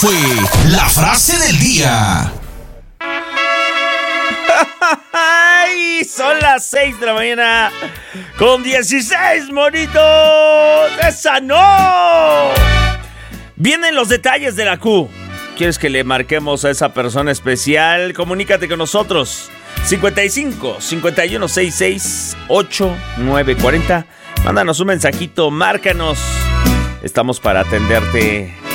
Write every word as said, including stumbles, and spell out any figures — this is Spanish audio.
fue la frase del día. ¡Ay! Son las seis de la mañana con dieciséis monitos. ¡Esa no! Vienen los detalles de la Q. ¿Quieres que le marquemos a esa persona especial? Comunícate con nosotros. cincuenta y cinco, cincuenta y uno, sesenta y seis, ochenta y nueve cuarenta. Mándanos un mensajito, márcanos. Estamos para atenderte.